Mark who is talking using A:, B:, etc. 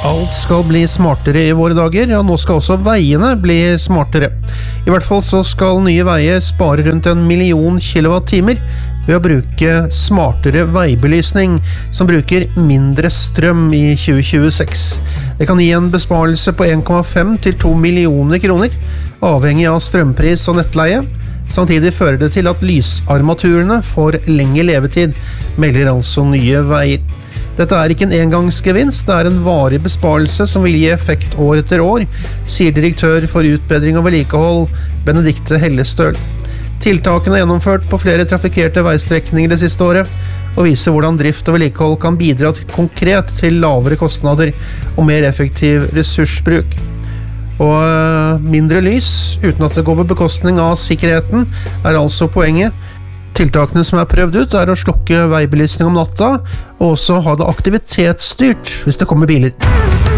A: Alt skal bli smartere I våre dager, og nå skal også veiene bli smartere. I hvert fall så skal nye veier spare rundt 1 million kilowattimer ved å bruke smartere veibelysning, som bruker mindre strøm I 2026. Det kan gi en besparelse på 1,5 til 2 millioner kroner, avhengig av strømpris og nettleie. Samtidig fører det til at lysarmaturene får lengre levetid, melder altså Nye Veier. Dette ikke en engangsgevinst, det en varig besparelse som vil gi effekt år etter år, sier direktør for utbedring og vedlikehold, Benedikte Hellestøl. Tiltakene gjennomført på flere trafikkerte veistrekninger det siste året, og viser hvordan drift og vedlikehold kan bidra konkret til lavere kostnader og mer effektiv ressursbruk. Og mindre lys, uten at det går på bekostning av sikkerheten, altså poenget. Tiltakene som prøvd ut å slokke veibelysning om natta, og også ha det aktivitetsstyrt hvis det kommer biler.